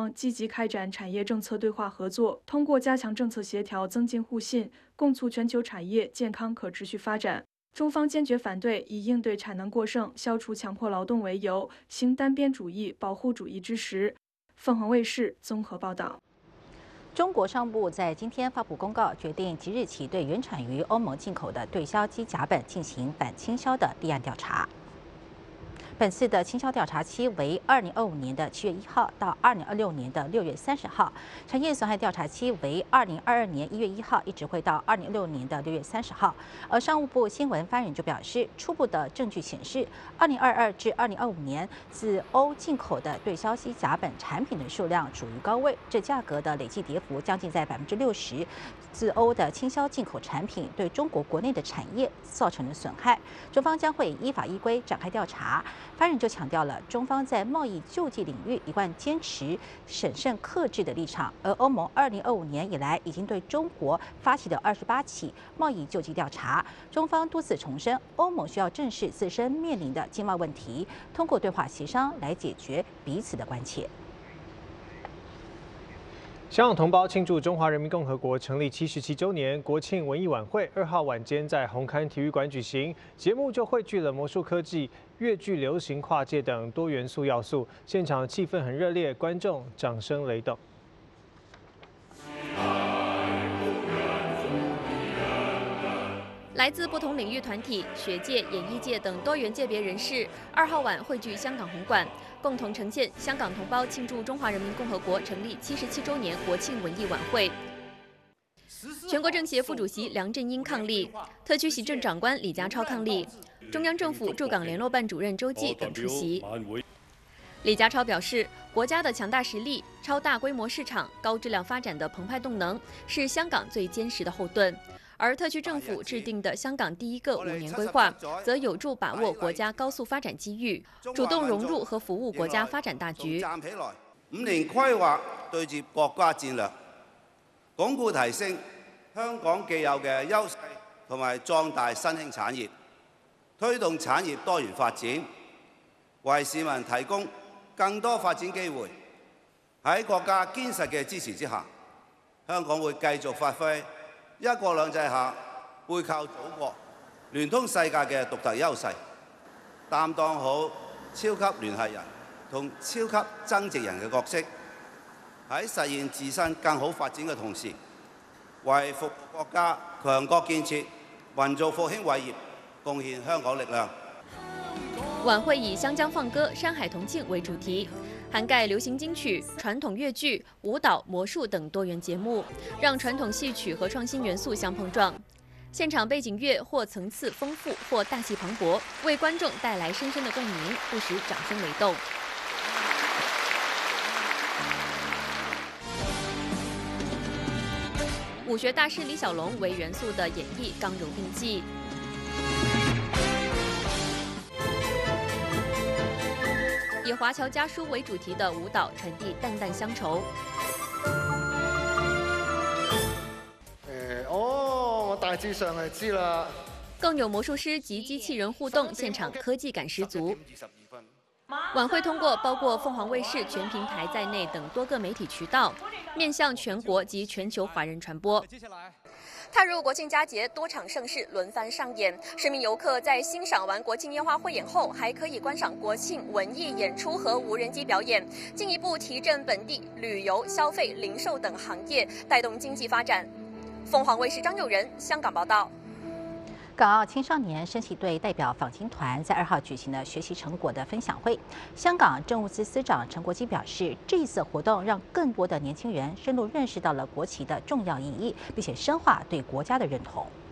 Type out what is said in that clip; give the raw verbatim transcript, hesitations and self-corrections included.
方积极开展产业政策对话合作，通过加强政策协调，增进互信，共促全球产业健康可持续发展。中方坚决反对以应对产能过剩、消除强迫劳动为由，行单边主义、保护主义之实。凤凰卫视综合报道。 中国商务部在今天发布公告，决定即日起对原产于欧盟进口的对硝基甲苯进行反倾销的立案调查。本次的倾销调查期为二零二五年的七月一号到二零二六年的六月三十号，产业损害调查期为二零二二年一月一号，一直会到二零二六年的六月三十号。而商务部新闻发言人就表示，初步的证据显示，二零二二至二零二五年自欧进口的对硝基甲苯产品的数量处于高位，这价格的累计跌幅将近在百分之六十。自欧的倾销进口产品对中国国内的产业造成了损害，中方将会依法依规展开调查。发言人就强调了，中方在贸易救济领域一贯坚持审慎克制的立场，而欧盟二零二五年以来已经对中国发起了二十八起贸易救济调查，中方多次重申，欧盟需要正视自身面临的经贸问题，通过对话协商来解决彼此的关切。 香港同胞庆祝中华人民共和国成立七十七周年国庆文艺晚会，二号晚间在红磡体育馆举行。节目就汇聚了魔术科技、粤剧流行、跨界等多元素要素，现场气氛很热烈，观众掌声雷动。 来自不同领域团体、学界、演艺界等多元界别人士，二号晚汇聚香港红馆，共同呈现香港同胞庆祝中华人民共和国成立七十七周年国庆文艺晚会。全国政协副主席梁振英伉俪，特区行政长官李家超伉俪，中央政府驻港联络办主任周济等出席。李家超表示，国家的强大实力、超大规模市场、高质量发展的澎湃动能，是香港最坚实的后盾。而特区政府制定的香港第一个五年规划，则有助把握国家高速发展機遇，主動融入和服務國家發展大局。 站起來，五年規劃對接國家戰略，鞏固提升香港既有嘅優勢同埋壯大新興產業，推動產業多元發展，為市民提供更多發展機會。喺國家堅實嘅支持之下，香港會繼續發揮一國兩制下背靠祖國、聯通世界嘅獨特優勢，擔當好超級聯繫人同超級增值人嘅角色，喺實現自身更好發展嘅同時，為服務國家強國建設、民族復興偉業貢獻香港力量。 晚會以湘江放歌、山海同慶為主題，涵蓋流行金曲、傳統粵劇、舞蹈、魔術等多元節目，讓傳統戲曲和創新元素相碰撞。現場背景樂或層次豐富，或大氣磅礴，為觀眾帶來深深的共鳴，不時掌聲雷動。武學大師李小龍為元素的演繹剛柔並濟。以華僑家書為主題的舞蹈傳遞淡淡鄉愁。 誒，哦，我大致上係知啦。 更有魔術師及機器人互動，現場科技感十足。晚會通過包括鳳凰衛視全平台在內等多個媒體渠道，面向全國及全球華人傳播。踏入國慶佳節，多場盛事輪番上演。市民遊客在欣賞完國慶煙花匯演後，還可以觀賞國慶文藝演出和無人機表演，進一步提振本地旅遊、消費、零售等行業，帶動經濟發展。鳳凰衛視張佑仁香港報道。 港澳青少年升旗队代表访京团在二号举行了学习成果的分享会。香港政务司司长陈国基表示，这一次活动让更多的年轻人深入认识到了国旗的重要意义，并且深化对国家的认同。